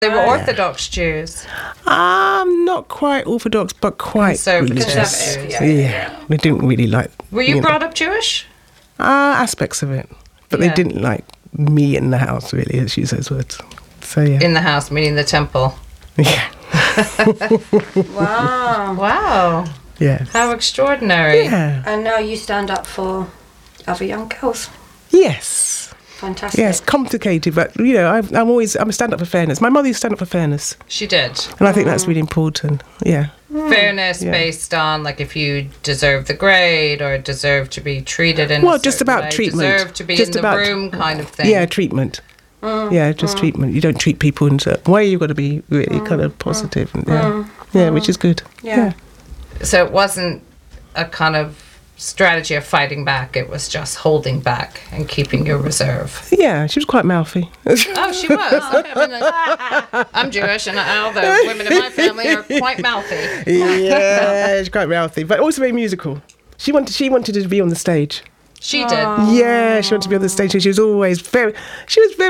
They were Orthodox Jews. Not quite Orthodox, but quite religious. Yeah. They didn't really like... Were you brought up Jewish? Aspects of it. But they didn't like me in the house, really, as she says words. So, yeah. In the house, meaning the temple. Yeah. Wow. Yes. How extraordinary. Yeah. And now you stand up for other young girls. Yes. Fantastic. Yes, complicated, but, I'm a stand-up for fairness. My mother used to stand up for fairness. She did. And I think that's really important, yeah. Fairness based on, like, if you deserve the grade or deserve to be treated in just about way, treatment. Deserve to be in the room kind of thing. Yeah, treatment. Yeah, just treatment. You don't treat people in a certain way. You've got to be really kind of positive. And, which is good. Yeah. So it wasn't a kind of strategy of fighting back, it was just holding back and keeping your reserve. Yeah, she was quite mouthy. Oh, she was. I'm Jewish and all the women in my family are quite mouthy. Yeah, she's quite mouthy, but also very musical. She wanted to be on the stage. She did. Yeah, she wanted to be on the stage. She was always very, she was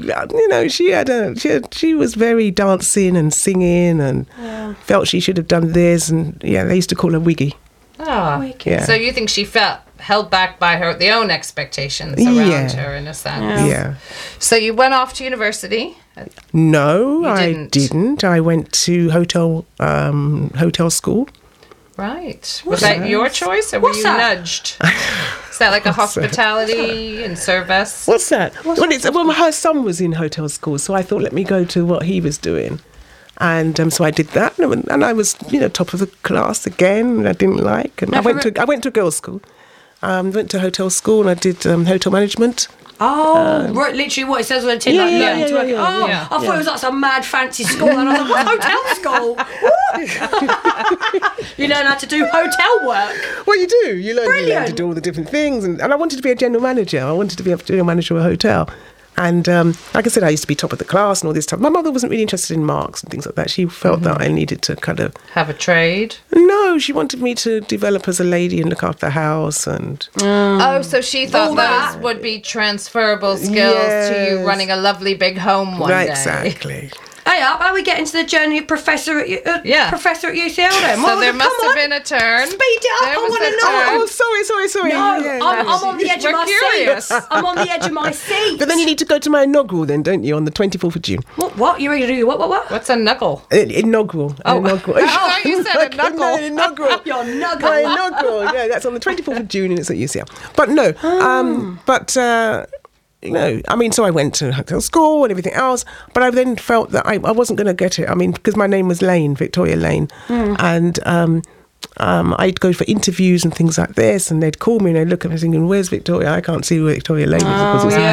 very dancing and singing and felt she should have done this, and they used to call her Wiggy. Oh, yeah. So you think she felt held back by her own expectations around her, in a sense? Yeah. So you went off to university? No, I didn't. I went to hotel school. Right. Was that your choice, or were you nudged? Is that like a hospitality and service? What's that? Well, her son was in hotel school, so I thought, let me go to what he was doing. And so I did that, and I was, top of the class again. And I didn't like, and I went to girls' school. Went to hotel school, and I did hotel management. Oh, right, literally what it says on the tin. I thought it was like some mad fancy school, and I was like, what, hotel school? You learn how to do hotel work. Well, you do. You learn to do all the different things, and I wanted to be a general manager. I wanted to be a general manager of a hotel. And like I said, I used to be top of the class and all this stuff. My mother wasn't really interested in marks and things like that. She felt that I needed to kind of... have a trade? No, she wanted me to develop as a lady and look after the house and... Oh, so she thought those would be transferable skills to you running a lovely big home one day. Exactly. Hey up, how are we getting to the journey of professor at UCL then? So there must have been a turn. Speed it up, I want to know. Oh, sorry. No, I'm on the edge of my seat. I'm on the edge of my seat. But then you need to go to my inaugural then, don't you, on the 24th of June. What? You're ready to do what? What's a knuckle? Inaugural. Oh, I thought you said a knuckle. No, inaugural. Your knuckle. My inaugural, that's on the 24th of June and it's at UCL. But no, so I went to hotel school and everything else, but I then felt that I wasn't going to get it. I mean, because my name was Lane, Victoria Lane, and I'd go for interviews and things like this, and they'd call me and they'd look at me thinking, where's Victoria? I can't see where Victoria Lane is because it's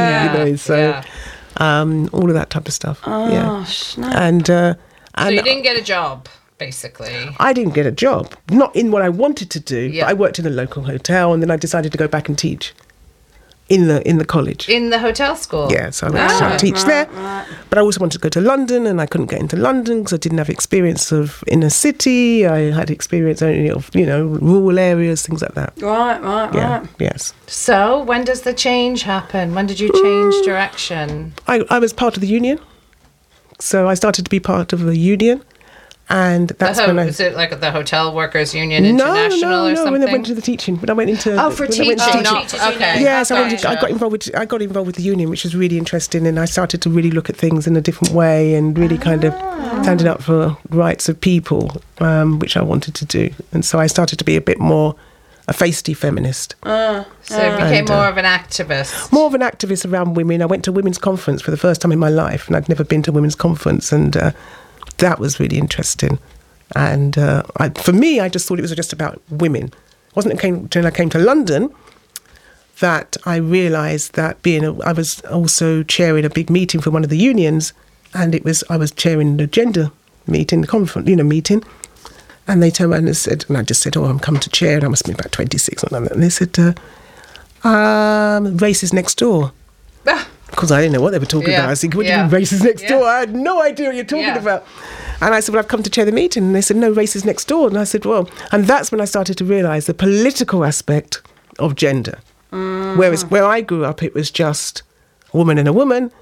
all of that type of stuff. And so you didn't get a job, basically. I didn't get a job, not in what I wanted to do, but I worked in a local hotel, and then I decided to go back and teach. In the college. In the hotel school? Yeah, so I went to teach there. But I also wanted to go to London, and I couldn't get into London because I didn't have experience of inner city. I had experience only of, rural areas, things like that. Right. Yes. So when does the change happen? When did you change direction? I was part of the union. So I started to be part of a union. And that's when is it like the Hotel Workers Union International or something? No, when I went to the teaching, but I went into for teaching. Okay. Yes, I got involved with the union, which was really interesting, and I started to really look at things in a different way and really kind of standing up for rights of people, which I wanted to do, and so I started to be a bit more a feisty feminist. So you became more of an activist. More of an activist around women. I went to a women's conference for the first time in my life, and I'd never been to a women's conference, and that was really interesting. And for me, I just thought it was just about women. It wasn't until I came to London that I realised that I was also chairing a big meeting for one of the unions, and I was chairing the gender meeting, the conference, meeting. And they turned around and I just said, I'm coming to chair, and I must be about 26 or something. And they said, races next door. Because I didn't know what they were talking about. I was thinking, what do you mean races next door? I had no idea what you're talking about. And I said, well, I've come to chair the meeting. And they said, no, races next door. And I said, well, and that's when I started to realise the political aspect of gender. Whereas where I grew up, it was just a woman and a woman.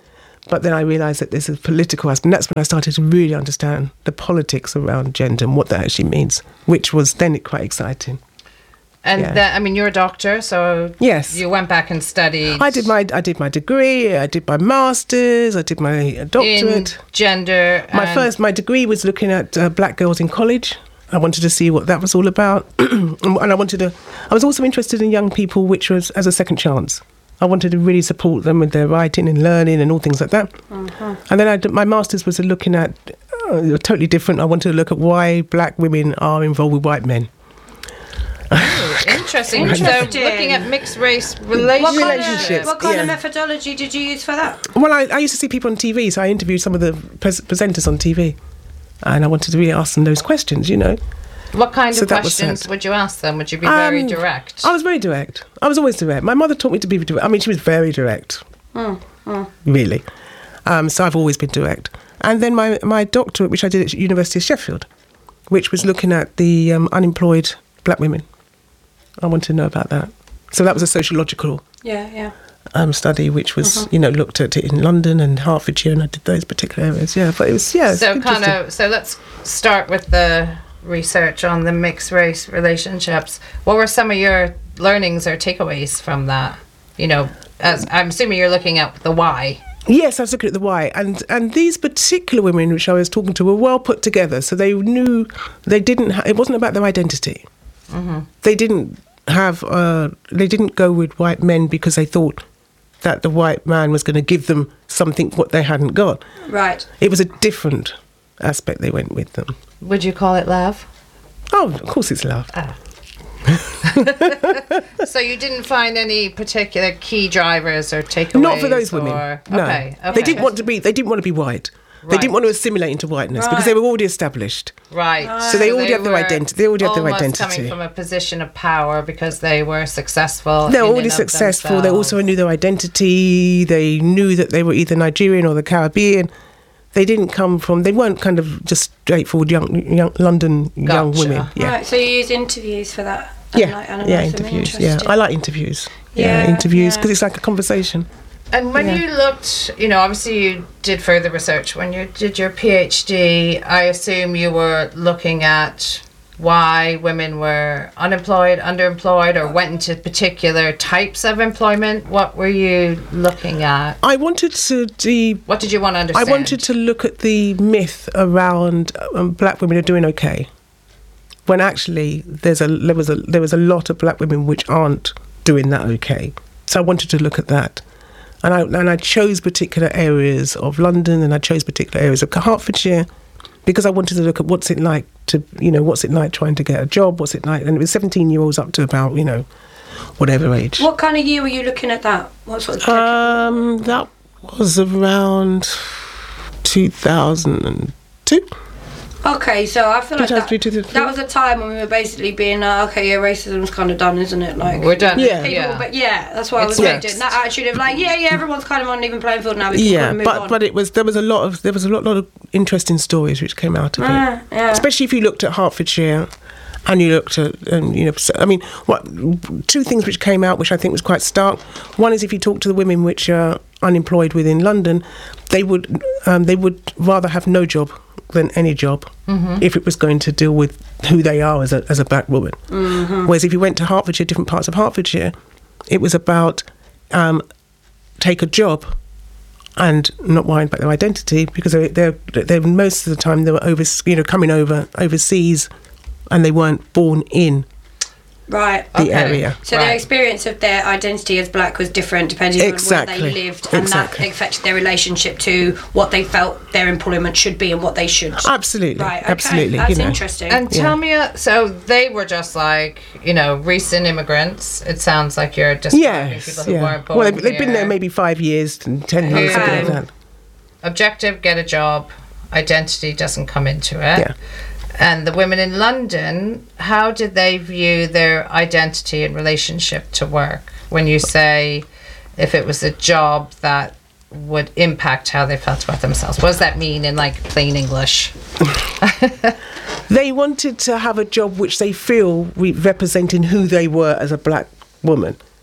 But then I realised that there's a political aspect, and that's when I started to really understand the politics around gender and what that actually means, which was then quite exciting. And I mean, you're a doctor, so yes, you went back and studied. I did my degree, I did my masters, I did my doctorate in gender. My degree was looking at black girls in college. I wanted to see what that was all about, and I was also interested in young people, which was as a second chance. I wanted to really support them with their writing and learning and all things like that. And then my masters was looking at totally different. I wanted to look at why black women are involved with white men. Interesting. So looking at mixed race relationships. What kind of methodology did you use for that? Well, I used to see people on TV, so I interviewed some of the presenters on TV, and I wanted to really ask them those questions, you know. What kind of questions would you ask them? Would you be very direct? I was very direct. I was always direct. My mother taught me to be direct. I mean, she was very direct, really. So I've always been direct. And then my doctorate, which I did at University of Sheffield, which was looking at the unemployed black women. I wanted to know about that. So that was a sociological study, which was, looked at it in London and Hertfordshire, and I did those particular areas. Yeah, but it was, So let's start with the research on the mixed race relationships. What were some of your learnings or takeaways from that? You know, as I'm assuming you're looking at the why. Yes, I was looking at the why, and these particular women which I was talking to were well put together, so they knew it wasn't about their identity. They didn't go with white men because they thought that the white man was going to give them something what they hadn't got. Right. It was a different aspect they went with them. Would you call it love? Oh, of course it's love. So you didn't find any particular key drivers or takeaways? Not for those women. No. Okay. They didn't want to be white. Right. They didn't want to assimilate into whiteness because they were already established. Right. So they already had their identity. They already had their identity. Coming from a position of power because they were successful. They were already successful. Themselves. They also knew their identity. They knew that they were either Nigerian or the Caribbean. They weren't kind of just straightforward young London young women. Yeah. Right. So you use interviews for that. Interviews. Yeah, I like interviews. Interviews because it's like a conversation. And when you looked, obviously you did further research. When you did your PhD, I assume you were looking at why women were unemployed, underemployed, or went into particular types of employment. What were you looking at? I wanted to What did you want to understand? I wanted to look at the myth around black women are doing okay, when actually there was a lot of black women which aren't doing that okay. So I wanted to look at that. And I chose particular areas of London, and I chose particular areas of Hertfordshire, because I wanted to look at what's it like trying to get a job, what's it like, and it was 17-year-olds up to about, whatever age. What kind of year were you looking at that? What sort of that was around 2002. Okay, so I feel like that was a time when we were basically being racism's kind of done, isn't it? Like, we're done. Yeah. But that's what I was thinking. That attitude of like, everyone's kind of on an even playing field now. We can move on. But there was a lot of interesting stories which came out of it. Especially if you looked at Hertfordshire, and you looked at two things which came out which I think was quite stark. One is if you talk to the women which are unemployed within London, they would rather have no job than any job if it was going to deal with who they are as a black woman. Whereas if you went to Hertfordshire, different parts of Hertfordshire, it was about take a job and not worrying about their identity, because they're most of the time they were coming over overseas, and they weren't born in the area. So their experience of their identity as black was different depending on where they lived, and that affected their relationship to what they felt their employment should be and what they should. Absolutely. Right, okay. Absolutely. That's interesting. And tell me, so they were just like, recent immigrants. It sounds like you're just people who weren't born Well, they've been there maybe 5 years, 10 years, something like that. Objective, get a job, identity doesn't come into it. Yeah. And the women in London, how did they view their identity in relationship to work? When you say if it was a job that would impact how they felt about themselves, what does that mean in like plain English? They wanted to have a job which they feel representing who they were as a black woman.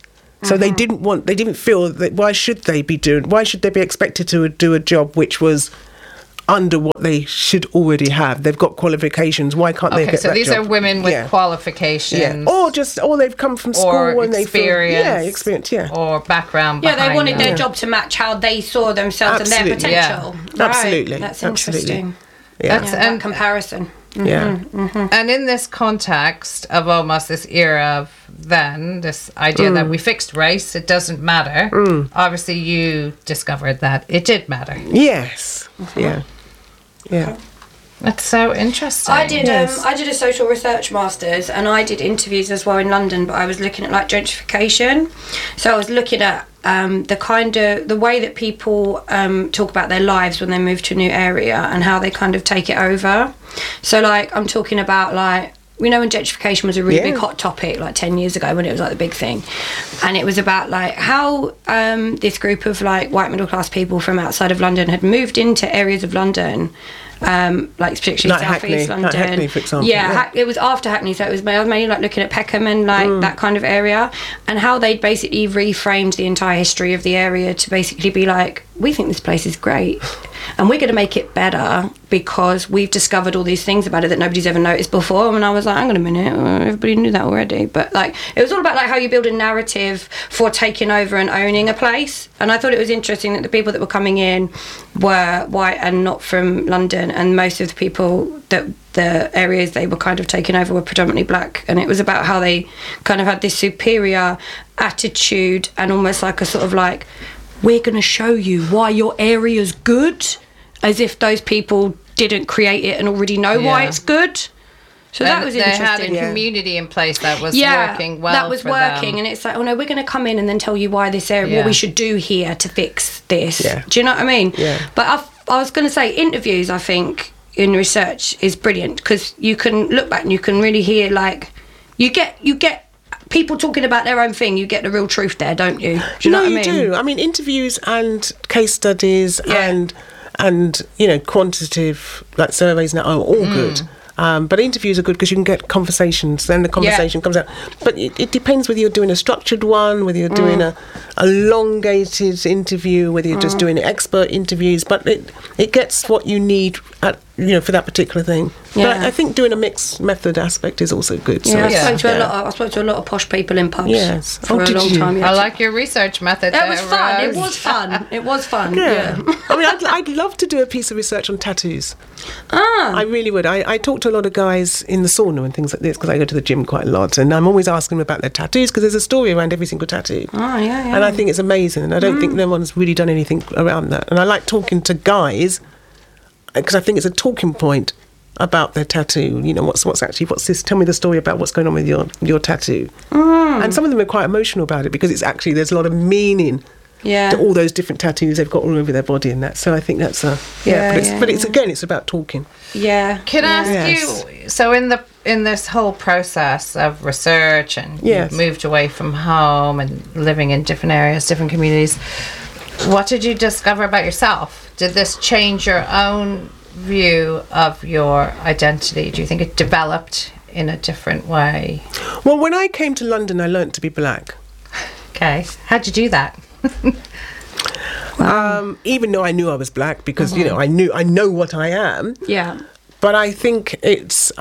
So they didn't feel that why should they be expected to do a job which was under what they should already have. They've got qualifications. Why can't they get that job? So these are women with qualifications. Yeah. Or they've come from school and they feel experience, or background. Yeah, they wanted their job to match how they saw themselves and their potential. Yeah. Right. Absolutely. That's interesting. Yeah. That comparison. Yeah. And in this context of almost this era of then, this idea that we fixed race, it doesn't matter. Obviously, you discovered that it did matter. Yes. Yeah. Yeah. That's so interesting. I did a social research masters, and I did interviews as well in London, but I was looking at like gentrification. So I was looking at the way that people talk about their lives when they move to a new area and how they kind of take it over. So like I'm talking about like, you know, when gentrification was a really big hot topic like 10 years ago when it was like the big thing, and it was about like how this group of like white middle class people from outside of London had moved into areas of London, like particularly South East London. Like Hackney, for example. Yeah, it was after Hackney, so I was mainly like looking at Peckham and like that kind of area, and how they'd basically reframed the entire history of the area to basically be like, we think this place is great and we're going to make it better because we've discovered all these things about it that nobody's ever noticed before. And I was like, hang on a minute, everybody knew that already. But like, it was all about like how you build a narrative for taking over and owning a place. And I thought it was interesting that the people that were coming in were white and not from London, and most of the people that the areas they were kind of taking over were predominantly black. And it was about how they kind of had this superior attitude and almost like a sort of like, we're going to show you why your area's good, as if those people didn't create it and already know why it's good. So that was interesting. They had a community in place that was working well. That was working, and it's like, oh no, we're going to come in and then tell you why this area, what we should do here to fix this. Yeah. Do you know what I mean? Yeah. But I was going to say, interviews, I think, in research is brilliant because you can look back and you can really hear like you get people talking about their own thing. You get the real truth there, don't you? Do you know what I mean? You do. I mean, interviews and case studies and you know, quantitative like surveys now are all good. But interviews are good because you can get conversations, then the conversation comes out. But it depends whether you're doing a structured one, whether you're doing a elongated interview, whether you're just doing expert interviews. But it gets what you need for that particular thing. Yeah. But I think doing a mixed method aspect is also good. Yeah, I spoke to a lot of posh people in pubs for a long time. I like your research method. It was fun. It was fun. Yeah. I mean, I'd love to do a piece of research on tattoos. I really would. I talk to a lot of guys in the sauna and things like this because I go to the gym quite a lot, and I'm always asking them about their tattoos because there's a story around every single tattoo. And I think it's amazing, and I don't think no one's really done anything around that. And I like talking to guys because I think it's a talking point about their tattoo. You know, what's this? Tell me the story about what's going on with your tattoo. And some of them are quite emotional about it because it's actually there's a lot of meaning to all those different tattoos they've got all over their body and that. So I think that's it's about talking. Yeah. Can I ask you? So in this whole process of research and you've moved away from home and living in different areas, different communities, what did you discover about yourself? Did this change your own view of your identity? Do you think it developed in a different way? Well, when I came to London, I learnt to be black. Okay. How'd you do that? Even though I knew I was black because, you know, I know what I am. Yeah. But I think it's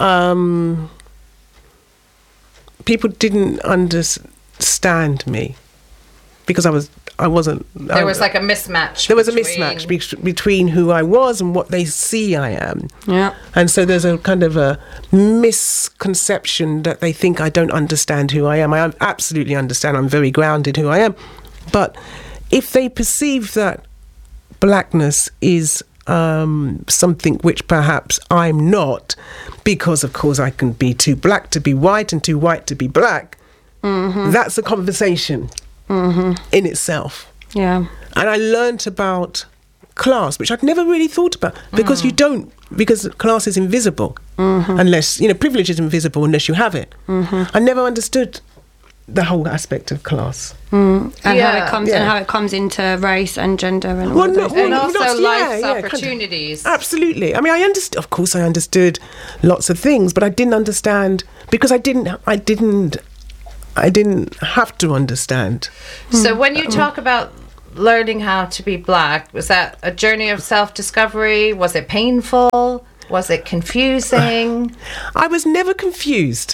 people didn't understand me because I wasn't. There was like a mismatch. There was a mismatch between who I was and what they see I am. Yeah. And so there's a kind of a misconception that they think I don't understand who I am. I absolutely understand. I'm very grounded who I am. But if they perceive that blackness is something which perhaps I'm not, because of course I can be too black to be white and too white to be black, that's a conversation in itself. Yeah. And I learnt about class, which I'd never really thought about, because because class is invisible unless, privilege is invisible unless you have it. I never understood the whole aspect of class. And how it comes into race and gender and all of those things. And also life's opportunities. Kind of. Absolutely. I mean, I understood lots of things, but I didn't understand because I didn't I didn't have to understand. So when you talk about learning how to be black, was that a journey of self-discovery? Was it painful? Was it confusing? I was never confused,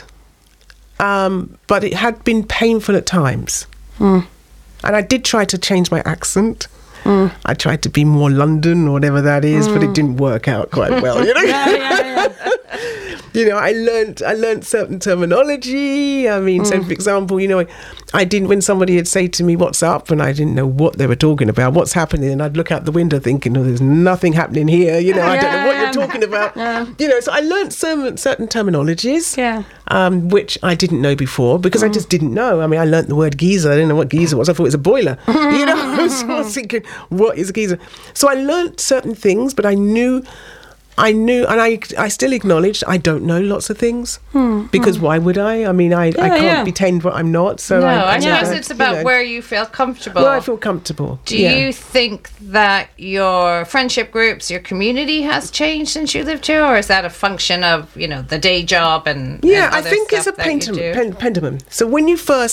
but it had been painful at times. And I did try to change my accent. I tried to be more London or whatever that is, but it didn't work out quite well, you know. You know, I learned certain terminology. I mean, so for example, you know, I didn't, when somebody would say to me, "What's up?" and I didn't know what they were talking about, what's happening, and I'd look out the window thinking, "Oh, there's nothing happening here." You know, I don't know what you're talking about. You know, so I learned certain terminologies, which I didn't know before because I just didn't know. I mean, I learned the word geyser. I didn't know what geyser was. I thought it was a boiler. You know, so I was thinking, what is a geyser? So I learned certain things, but I knew, and I still acknowledged I don't know lots of things because why would I? I mean, I can't pretend what I'm not. So I suppose it's about where you feel comfortable. Where I feel comfortable. Do you think that your friendship groups, your community has changed since you lived here, or is that a function of, you know, the day job and I think it's a pendulum. So when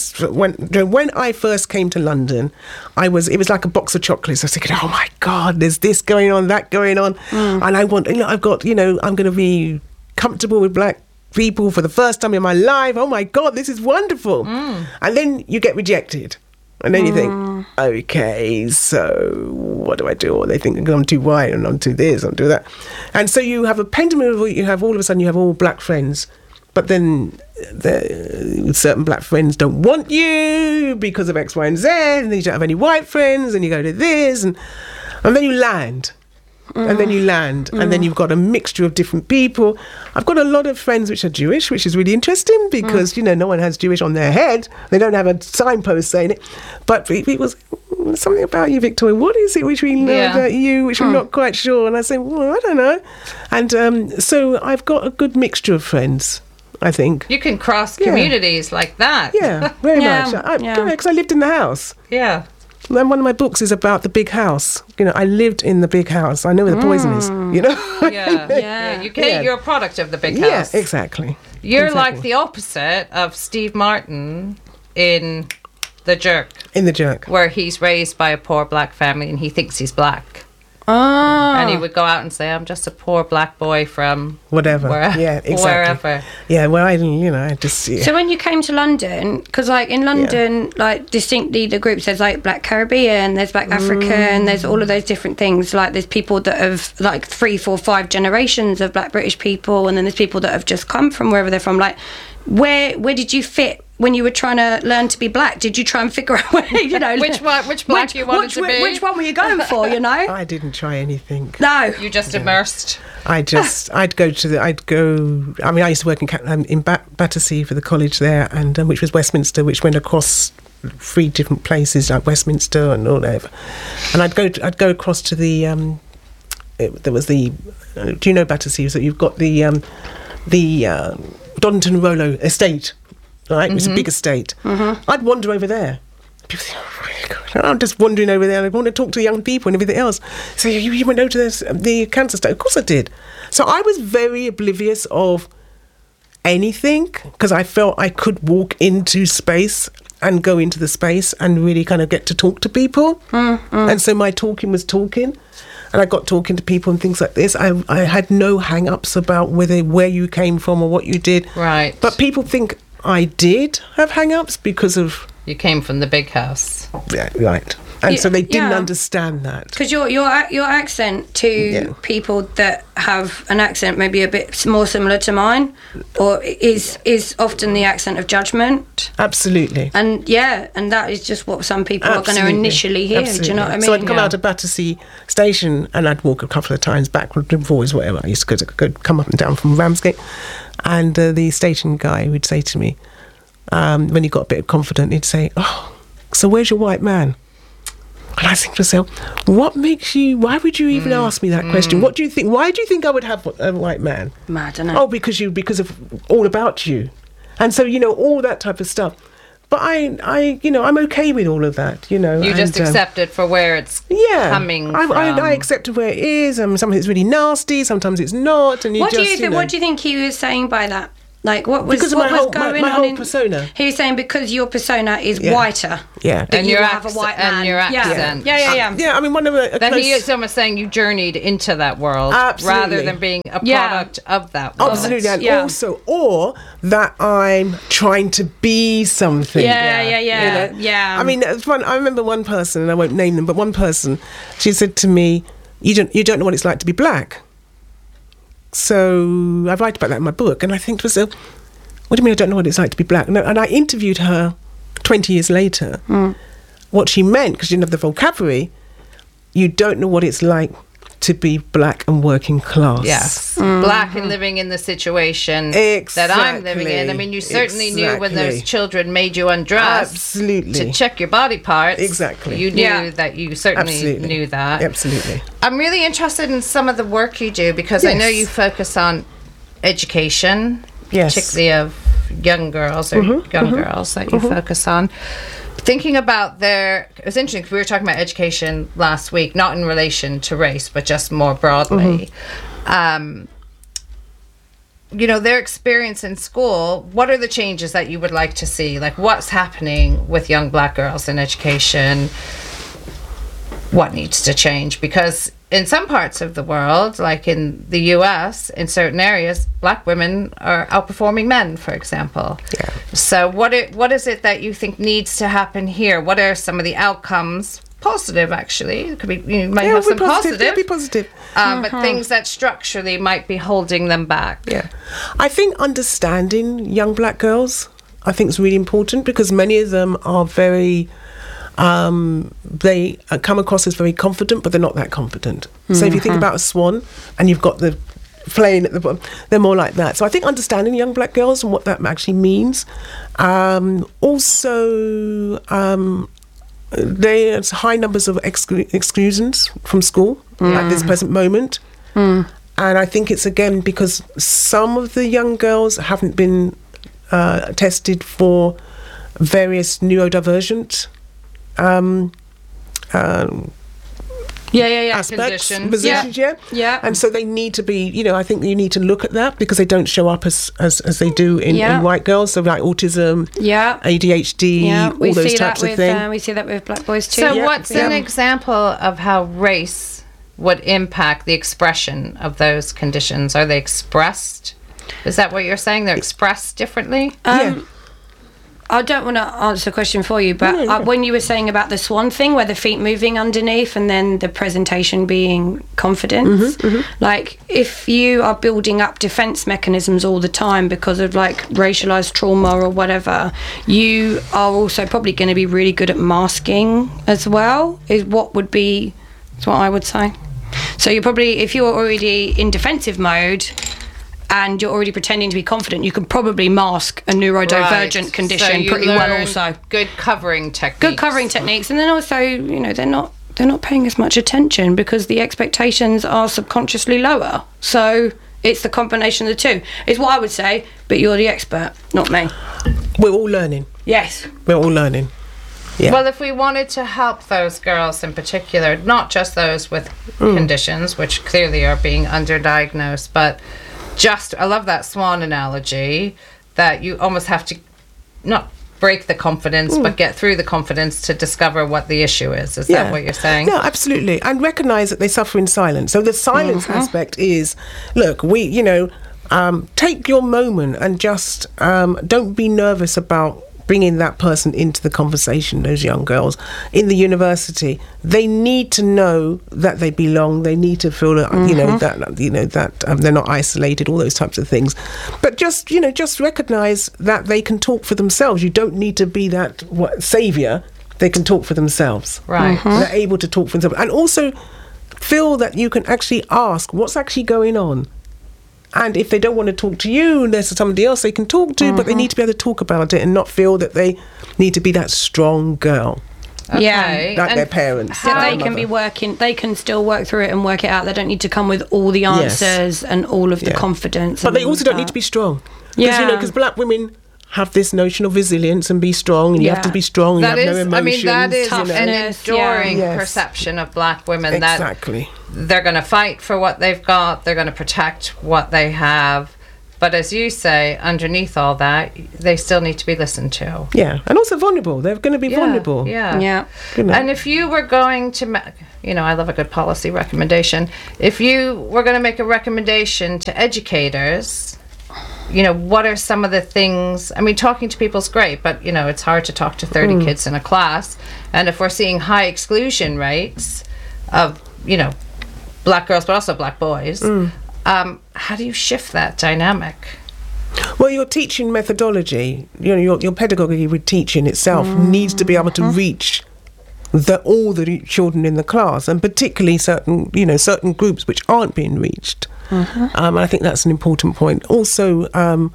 I first came to London, it was like a box of chocolates. I was thinking, oh my God, there's this going on, that going on, and I want, you know, I've got, you know, I'm going to be comfortable with black people for the first time in my life. Oh my God, this is wonderful. And then you get rejected. And then you think, okay, so what do I do? Or they think I'm too white and I'm too this, I'm too that. And so you have a pendulum of, you have all of a sudden you have all black friends. But then certain black friends don't want you because of X, Y, and Z. And then you don't have any white friends, and you go to this. And then you land. And then you land, and then you've got a mixture of different people. I've got a lot of friends which are Jewish, which is really interesting because, you know, no one has Jewish on their head. They don't have a signpost saying it. But it was something about you, Victoria. What is it which we know about you, which I'm not quite sure? And I say, well, I don't know. And so I've got a good mixture of friends, I think. You can cross communities like that. Yeah, very much. Because I lived in the house. Yeah. And one of my books is about the big house. You know, I lived in the big house. I know where the poison is, you know? You're a product of the big house. Yeah, exactly. You're like the opposite of Steve Martin in The Jerk. In The Jerk. Where he's raised by a poor black family and he thinks he's black. And he would go out and say, I'm just a poor black boy from whatever. Wherever. Yeah, well, I just... Yeah. So when you came to London, because like in London, like distinctly the group says like Black Caribbean, there's Black African, there's all of those different things. Like there's people that have like 3, 4, 5 generations of Black British people, and then there's people that have just come from wherever they're from. Like where did you fit when you were trying to learn to be black? Did you try and figure out where, you know, which black you wanted to be? Which one were you going for, you know? I didn't try anything. No. You just immersed. I used to work in Battersea for the college there, and which was Westminster, which went across 3 different places like Westminster and all over. And I'd go across to the there was the do you know Battersea? So you've got the Donington Rollo estate, right? It was a big estate. I'd wander over there. People think, oh my God, I'm just wandering over there and I want to talk to young people and everything else. So you went over to the cancer study? Of course I did. So I was very oblivious of anything because I felt I could walk into space and go into the space and really kind of get to talk to people. And so my talking was talking. And I got talking to people and things like this. I had no hang-ups about where you came from or what you did. Right. But people think I did have hang-ups because of... You came from the big house. Yeah, right. And so they didn't understand that. Because your accent to people that have an accent maybe a bit more similar to mine, or is often the accent of judgment. Absolutely. And that is just what some people are going to initially hear. Absolutely. Do you know what I mean? So I'd come out of Battersea Station and I'd walk a couple of times backwards and forwards, whatever. I used to come up and down from Ramsgate, and the station guy would say to me, when he got a bit confident, he'd say, "Oh, so where's your white man?" And I think to myself, what makes you, why would you even ask me that question? What do you think, why do you think I would have a white man? Mad, isn't it? Oh, because of all about you. And so, all that type of stuff. But I'm okay with all of that, You just accept it for where it's coming from. I accept it where it is. Sometimes it's really nasty, sometimes it's not. And what do you think he was saying by that? Like, what was, Because of what my was whole- my- going my on whole in persona. He was saying because your persona is Yeah. whiter. Yeah. That And you your will have a accent- white and man. your Yeah. accent. Yeah. Yeah, I mean, one of a Then close... he is almost saying you journeyed into that world Absolutely. rather than being a Yeah. product of that world. Absolutely, and Yeah. also, or that I'm trying to be something. Yeah. I mean, it's fun. I remember one person, and I won't name them, but one person, she said to me, "You don't know what it's like to be black." So I write about that in my book, and I think to myself, "What do you mean I don't know what it's like to be black?" And I interviewed her 20 years later. What she meant, because she didn't have the vocabulary, you don't know what it's like to be black and working class. Yes. Black and living in the situation that I'm living in. I mean, you certainly knew when those children made you undress Absolutely. to check your body parts. Exactly. You knew Yeah. that you certainly Absolutely. knew that. Absolutely. I'm really interested in some of the work you do because I know Yes. you focus on education, Yes. particularly of young girls or young girls that you focus on. Thinking about it was interesting because we were talking about education last week, not in relation to race, but just more broadly. Their experience in school, what are the changes that you would like to see? Like, what's happening with young black girls in education? What needs to change? Because in some parts of the world, like in the US, in certain areas, black women are outperforming men, for example. Yeah. So what is it that you think needs to happen here? What are some of the outcomes? Positive, actually. It could be, you might have some positive. Yeah, be positive. But things that structurally might be holding them back. Yeah. I think understanding young black girls, I think is really important because many of them are very... they come across as very confident, but they're not that confident. So if you think about a swan and you've got the plane at the bottom, they're more like that. So I think understanding young black girls and what that actually means. There's high numbers of exclusions from school at this present moment. And I think it's again because some of the young girls haven't been tested for various neurodivergent aspects, Conditions. positions, Yeah. and so they need to be, I think you need to look at that because they don't show up as they do in white girls, so like autism, ADHD, all those types of things. We see that with black boys too. So what's an example of how race would impact the expression of those conditions? Are they expressed? Is that what you're saying? They're expressed differently? I don't want to answer the question for you, but when you were saying about the swan thing, where the feet moving underneath and then the presentation being confidence, like if you are building up defense mechanisms all the time because of like racialized trauma or whatever, you are also probably going to be really good at masking as well, is what I would say. So you're probably, if you're already in defensive mode, and you're already pretending to be confident, you can probably mask a neurodivergent condition so pretty well also. Good covering techniques. Good covering techniques. And then also, they're not paying as much attention because the expectations are subconsciously lower. So it's the combination of the two, is what I would say, but you're the expert, not me. We're all learning. Yes. We're all learning. Yeah. Well, if we wanted to help those girls in particular, not just those with conditions, which clearly are being underdiagnosed, but I love that swan analogy, that you almost have to not break the confidence, but get through the confidence to discover what the issue is. Is that what you're saying? Yeah, absolutely. And recognise that they suffer in silence. So the silence aspect is, look, take your moment and just don't be nervous about bringing that person into the conversation. Those young girls in the university, they need to know that they belong. They need to feel that that they're not isolated. All those types of things. But just recognise that they can talk for themselves. You don't need to be that savior. They can talk for themselves. Right. They're able to talk for themselves, and also feel that you can actually ask what's actually going on. And if they don't want to talk to you, there's somebody else they can talk to, but they need to be able to talk about it and not feel that they need to be that strong girl. Okay. Like their parents. So they can be working, they can still work through it and work it out. They don't need to come with all the answers and all of the confidence. But they also don't need to be strong. Because black women have this notion of resilience and be strong, and you have to be strong, and you have no emotions. That is an enduring perception of black women. Exactly. That they're going to fight for what they've got, they're going to protect what they have, But as you say, underneath all that, they still need to be listened to. Yeah, and also vulnerable. They're going to be vulnerable. Yeah. Yeah. You know. And if you were going to, I love a good policy recommendation. If you were going to make a recommendation to educators, what are some of the things? I mean, talking to people's great, but, it's hard to talk to 30 kids in a class. And if we're seeing high exclusion rates of, black girls, but also black boys, how do you shift that dynamic? Well, your teaching methodology, your pedagogy with teaching itself needs to be able to reach all the children in the class, and particularly certain groups which aren't being reached. I think that's an important point. Also,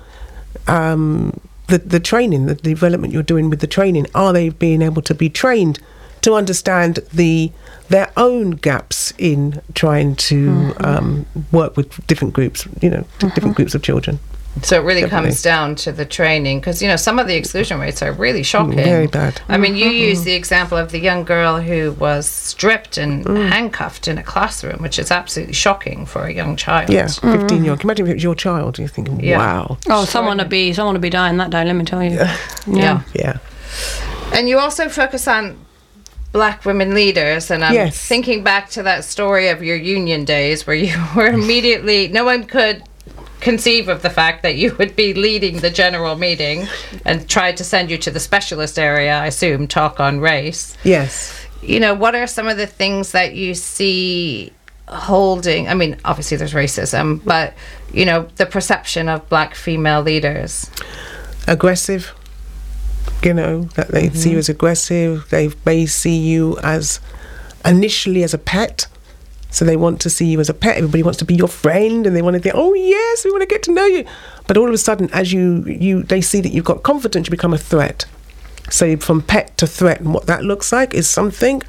the training, the development you're doing with the training, are they being able to be trained to understand their own gaps in trying to work with different groups, different groups of children. So it really comes down to the training, because some of the exclusion rates are really shocking. Very bad. I mean, you use the example of the young girl who was stripped and handcuffed in a classroom, which is absolutely shocking for a young child. Yeah, 15-year-old. Can you imagine if it was your child? You're thinking, wow. Oh, someone would be dying that day. Let me tell you. Yeah. And you also focus on black women leaders, and I'm thinking back to that story of your union days where you were immediately, no one could conceive of the fact that you would be leading the general meeting, and tried to send you to the specialist area, I assume, talk on race. Yes. What are some of the things that you see holding, I mean, obviously there's racism, but, the perception of black female leaders? Aggressive. That they see you as aggressive. They may see you as initially as a pet. So they want to see you as a pet. Everybody wants to be your friend, and they want to think, oh yes, we want to get to know you. But all of a sudden, as they see that you've got confidence, you become a threat. So from pet to threat, and what that looks like is something.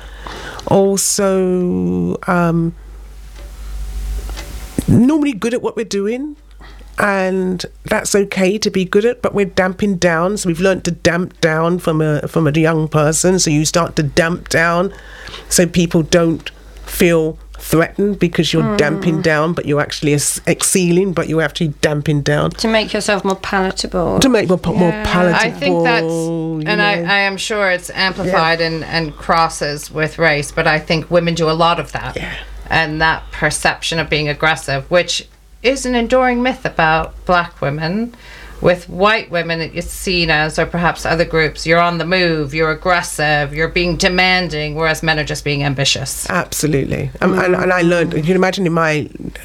Also, normally good at what we're doing, and that's okay to be good at, but we're damping down. So we've learned to damp down from a young person. So you start to damp down, so people don't feel threatened because you're damping down, but you're actually exhaling, but you're actually damping down to make yourself more palatable. More palatable. I think that's, and I am sure it's amplified and crosses with race, but I think women do a lot of that. Yeah. And that perception of being aggressive, which is an enduring myth about black women. With white women, it's seen as, or perhaps other groups, you're on the move, you're aggressive, you're being demanding, whereas men are just being ambitious. Absolutely. And I learned, you can imagine in my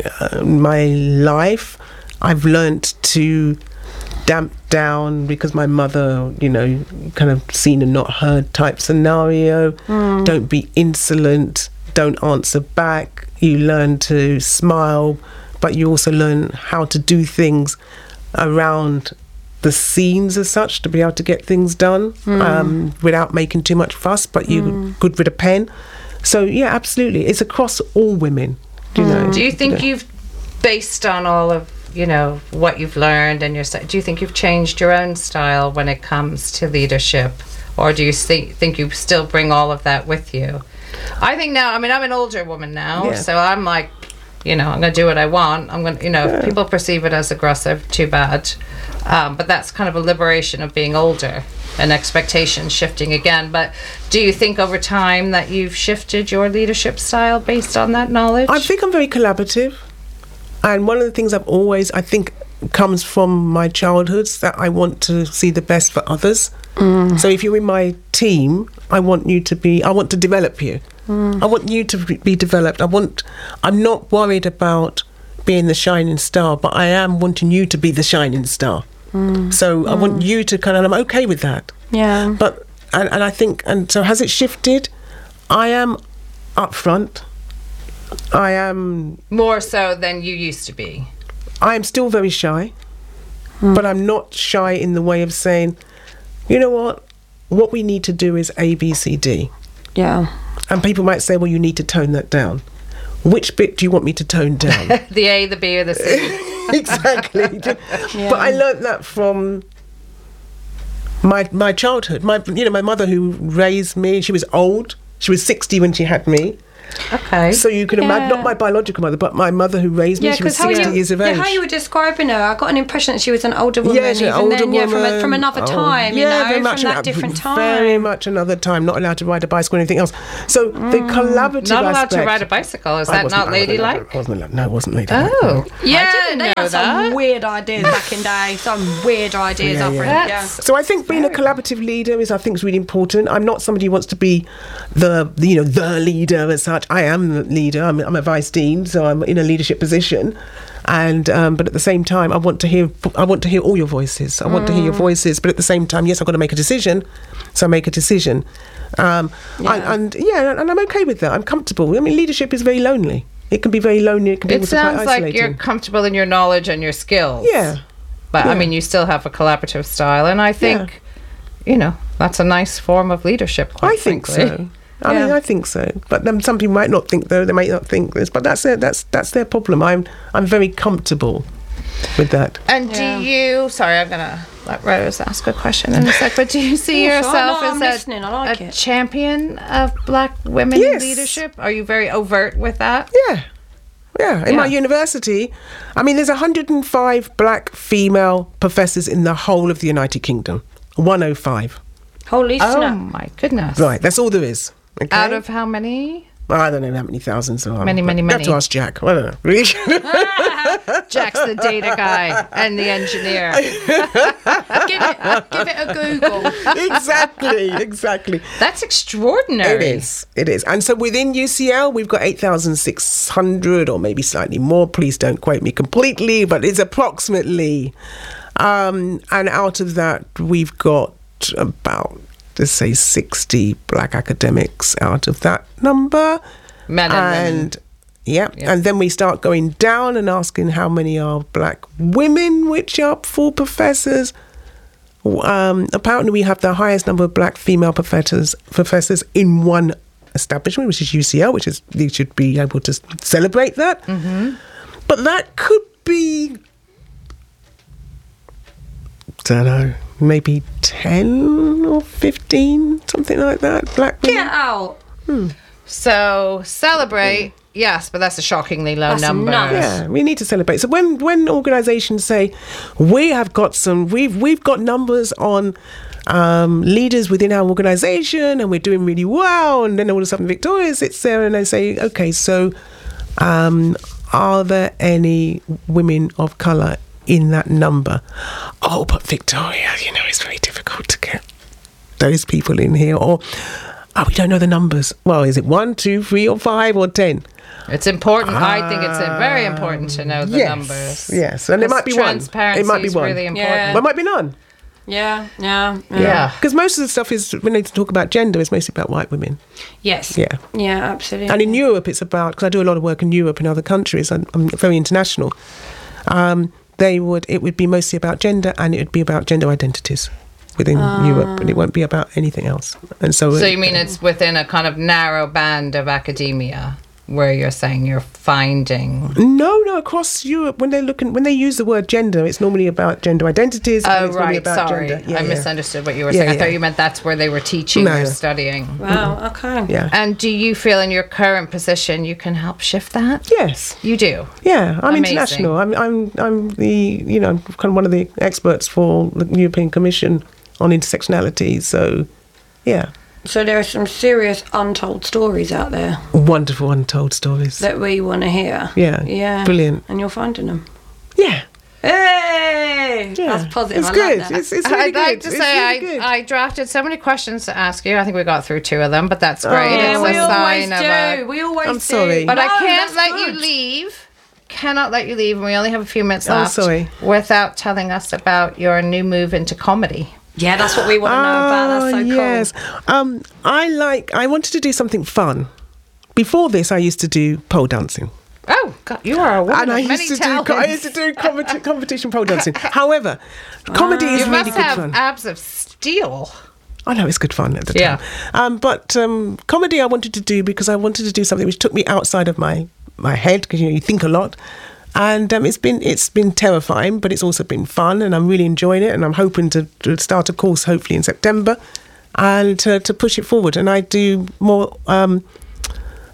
life, I've learned to damp down, because my mother, kind of seen and not heard type scenario. Don't be insolent, don't answer back. You learn to smile, but you also learn how to do things around the scenes as such, to be able to get things done without making too much fuss, but you're good with a pen. So yeah, absolutely, it's across all women. Do you think you've, based on all of what you've learned and do you think you've changed your own style when it comes to leadership, or do you think you still bring all of that with you? I think now, I'm an older woman now, so I'm like, I'm going to do what I want. I'm going to, if people perceive it as aggressive, too bad. But that's kind of a liberation of being older and expectations shifting again. But do you think over time that you've shifted your leadership style based on that knowledge? I think I'm very collaborative. And one of the things I think comes from my childhood, that I want to see the best for others. So if you're in my team, I want to develop you. I want you to be developed. I'm not worried about being the shining star, but I am wanting you to be the shining star. So I want you to I'm okay with that. Yeah. But, and I think, and so has it shifted? I am upfront. I am... More so than you used to be. I am still very shy, but I'm not shy in the way of saying, you know what we need to do is A, B, C, D. Yeah. And people might say, well, you need to tone that down. Which bit do you want me to tone down? The A, the B, or the C. Exactly. Yeah. But I learnt that from my childhood. My mother, who raised me, she was old. She was 60 when she had me. Okay. So you can imagine, not my biological mother, but my mother who raised me. She was 60 years of age. how you were describing her, I got an impression that she was an older woman. Yeah, she's an older woman. From another time, very much from that different time. Very much another time. Not allowed to ride a bicycle or anything else. So the collaborative Not allowed to aspect- ride a bicycle. Is I that wasn't- not ladylike? I wasn't allowed. No, it wasn't ladylike. Oh. Yeah, I didn't they know had some that. weird ideas back in day. Some weird ideas. Yeah, I've yeah. read. Yeah. So I think being a collaborative leader is, I think, is really important. I'm not somebody who wants to be the leader as such. I am the leader. I'm a vice dean, so I'm in a leadership position. And but at the same time, I want to hear all your voices. I want to hear your voices, but at the same time, yes, I've got to make a decision. So I make a decision, and I'm okay with that. I'm comfortable. I mean, leadership is very lonely. It can be very lonely. It can be It also quite sounds like isolating. you're comfortable in your knowledge and your skills. Yeah. But I Yeah. mean, you still have a collaborative style, and I think, that's a nice form of leadership. Quite I think frankly. so. I mean, I think so. But then some people might not think, though. They might not think this, but that's their problem. I'm very comfortable with that. And do you? Sorry, I'm gonna let Rose ask a question in a sec. But do you see Yeah, sure. yourself No, I'm as listening. I like a it. champion of Black women Yes. in leadership? Are you very overt with that? Yeah. In my university, I mean, there's 105 black female professors in the whole of the United Kingdom. 105. Holy Oh snap! my goodness! Right, that's all there is. Okay? Out of how many? I don't know how many thousands there are. Many, many, You have many. to ask Jack. I don't know. Really? Jack's the data guy and the engineer. Give it a Google. Exactly. That's extraordinary. It is. And so within UCL, we've got 8,600 or maybe slightly more. Please don't quote me completely, but it's approximately. And out of that, we've got about, let's say, 60 black academics out of that number. Men and women. Yeah, and then we start going down and asking how many are black women, which are full professors. Apparently, we have the highest number of black female professors in one establishment, which is UCL, which is they should be able to celebrate that. Mm-hmm. But that could be, don't know, maybe 10 or 15, something like that. Black women. Get out. So celebrate, yes, but that's a shockingly low That's number. nuts. Yeah, we need to celebrate. So when organisations say we've got numbers on leaders within our organisation and we're doing really well, and then all of a sudden Victoria's sits there and they say, okay, so are there any women of colour in that number? Oh, but Victoria, it's very difficult to get those people in here. Or we don't know the numbers. Well, is it 1, 2, 3 or 5 or 10? It's important. I think it's very important to know the numbers. Yes, and it might be one. Transparency It might be is one. really important. Yeah. But it might be none. Yeah. Yeah. Because most of the stuff is, when they talk about gender, it's mostly about white women. Yes. Yeah. Yeah, absolutely. And in Europe, it's about, because I do a lot of work in Europe and other countries, I'm very international, it would be mostly about gender, and it would be about gender identities within Europe, and it won't be about anything else. And so you mean it's within a kind of narrow band of academia where you're saying you're finding? No, across Europe, when they use the word gender, it's normally about gender identities. and Oh, it's normally right. about Sorry. gender. I misunderstood what you were saying. I thought you meant that's where they were teaching or studying. Wow, okay. Yeah. And do you feel in your current position you can help shift that? Yes. You do? Yeah, I'm Amazing. international. I'm the kind of one of the experts for the European Commission on intersectionality. So, yeah, So there are some serious untold stories out there wonderful untold stories. that we want to hear. Yeah, brilliant. And you're finding them. Yeah, Hey! yeah. That's positive. It's I good. like that. It's really I'd like good. to It's say really good. I drafted so many questions to ask you. I think we got through 2 of them, but that's great. Yeah, It's we a always sign of do. We always I'm do. sorry. But I No, can't that's let good. you leave. Cannot let you leave, and we only have a few minutes Oh, left. sorry. Without telling us about your new move into comedy. Yeah, that's what we want to know about. That's so yes. cool. I wanted to do something fun. Before this, I used to do pole dancing. Oh, God, you are a woman And I of many used to talents. do competition pole dancing. However, comedy is You really must good have fun. abs of steel. I know it's good fun at the Yeah. time. But comedy I wanted to do because I wanted to do something which took me outside of my head, because you think a lot. And it's been terrifying, but it's also been fun, and I'm really enjoying it. And I'm hoping to start a course hopefully in September, and to push it forward. And I do more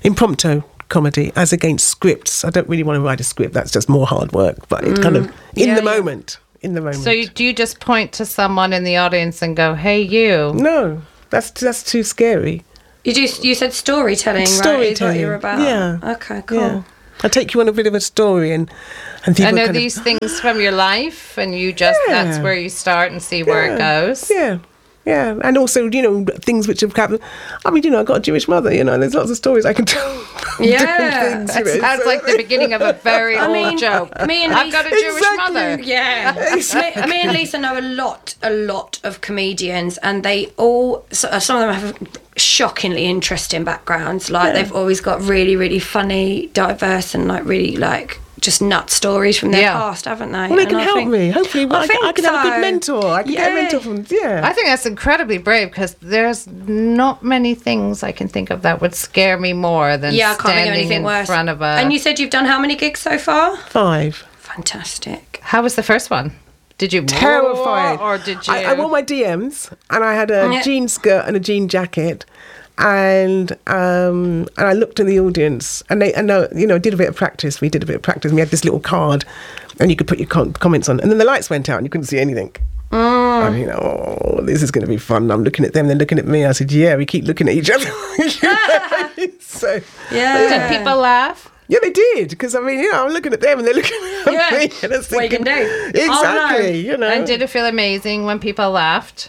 impromptu comedy as against scripts. I don't really want to write a script. That's just more hard work. But it kind of in the moment. So do you just point to someone in the audience and go, "Hey, you"? No, that's too scary. You said storytelling, right? Storytelling, Is what you're about. yeah. Okay, cool. Yeah. I take you on a bit of a story and people And are kind these things from your life, and you just that's where you start and see where it goes? Yeah. Yeah, and also, things which have happened. I mean, I got a Jewish mother, there's lots of stories I can tell. Yeah, that sounds like the beginning of a very old joke. Me and I've got a Jewish mother. Yeah, me and Lisa know a lot of comedians, and they all. Some of them have shockingly interesting backgrounds. Like they've always got really, really funny, diverse, and really just nut stories from their past, haven't they? Well, they can help me. Hopefully, I can have a good mentor. I can get a mentor from. Yeah, I think that's incredibly brave, because there's not many things I can think of that would scare me more than I can't think of standing anything in worse. front of a. And you said you've done how many gigs so far? 5. Fantastic. How was the first one? Did you terrified, or did you? I wore my DMs, and I had a jean skirt and a jean jacket. And I looked in the audience, and did a bit of practice. We did a bit of practice. And we had this little card, and you could put your comments on. And then the lights went out, and you couldn't see anything. I mean, this is going to be fun. I'm looking at them, they're looking at me. I said, yeah, we keep looking at each other. So did people laugh? Yeah, they did, because I'm looking at them and they're looking at me. And it's what you can do. Exactly, And did it feel amazing when people laughed?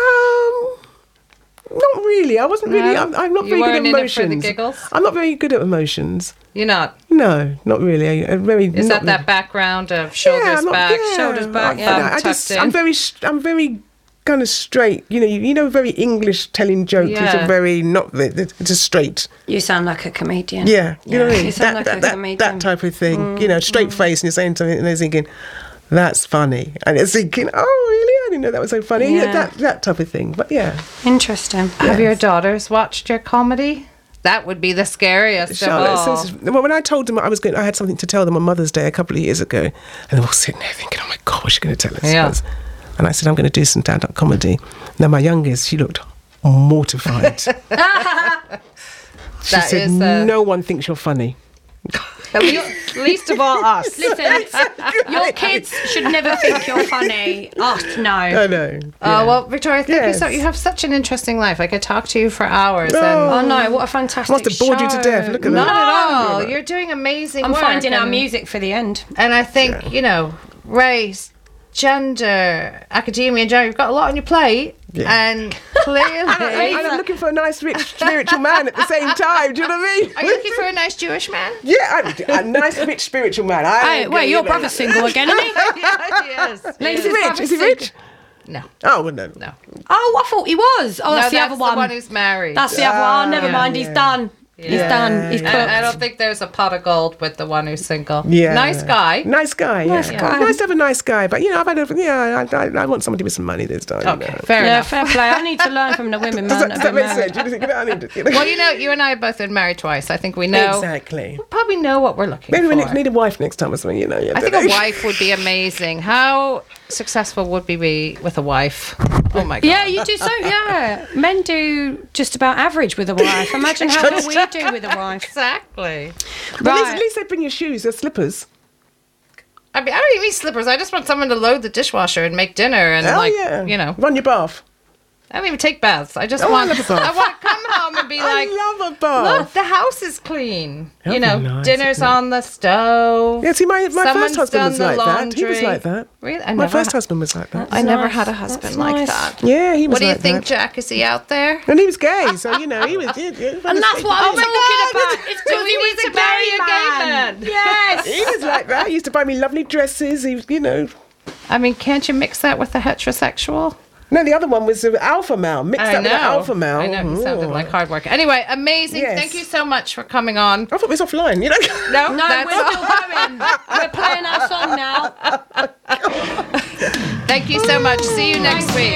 Not really. I wasn't really. I'm not very good at emotions. You weren't in it for the giggles? I'm not very good at emotions. You're not? No, not really. Is that background of shoulders back? I'm very kind of straight. Very English telling jokes, which are very not. It's just straight. You sound like a comedian. Yeah, you know what I mean. You sound like a comedian. That type of thing. Straight face, and you're saying something, and they're thinking, that's funny, and it's thinking, oh really, I didn't know that was so funny. That type of thing. But yeah, interesting. Have your daughters watched your comedy? That would be the scariest of all. Well, when I told them I had something to tell them on Mother's Day a couple of years ago, and they were all sitting there thinking, oh my God, what's she going to tell us? Yeah. And I said, I'm going to do some stand-up comedy. Now my youngest, she looked mortified. She said, no one thinks you're funny. Least of all us. Listen, your kids should never think you're funny. Us, no. I know. Yeah. Well, Victoria, thank you so. You have such an interesting life. I could talk to you for hours. Oh no, what a fantastic must have bored you to death. Look at Not that. at all. You're doing amazing work. I'm finding our music for the end. And I think, race, gender, academia in general, you've got a lot on your plate. Yeah. And clearly... I'm looking for a nice, rich, spiritual man at the same time. Do you know what I mean? Are you looking for a nice Jewish man? Yeah, a nice, rich, spiritual man. Wait, your brother's single again, isn't he? Yeah, he is. Is he rich? No. Oh, well, no. Oh, I thought he was. Oh, that's the other one. The one who's married. That's the other one. Never mind, he's done. Yeah. He's done. He's cooked. I don't think there's a pot of gold with the one who's single. Yeah. Nice guy. Nice guy. Nice to have a nice guy. But, I want somebody with some money this time. Okay, fair enough. Fair play. I need to learn from the women, man. Does that make sense? You think I need to, Well, you and I have both been married twice. I think we know. Exactly. We probably know what we're looking for. Maybe we need a wife next time or something, I think a wife would be amazing. How successful would we be with a wife? Oh my God. Yeah, you do so. Yeah, men do just about average with a wife. Imagine how well we do with a wife. Exactly. But at least they bring your shoes, their slippers. I mean, I don't even need slippers. I just want someone to load the dishwasher and make dinner and run your bath. I don't even take baths. I just want to come home and be like, I love a bath. Look, the house is clean. That'd be nice, dinner's on the stove. Yeah, see, my first husband was like laundry. that. He was like that. Really? My first husband was like that. I never had a husband like that. Yeah, he was What do you like think, that. Jack? Is he out there? And he was gay, so, he was... And that's what I'm talking about. It's Do we need to marry a gay man? Yes. He was like that. He used to buy me lovely dresses. He was, I mean, can't you mix that with the heterosexual? No, the other one was the alpha male. Mixed up with the alpha male. I know, he sounded like hard work. Anyway, amazing. Yes. Thank you so much for coming on. I thought it was offline, No, we're still going. We're playing our song now. Thank you so much. See you next week.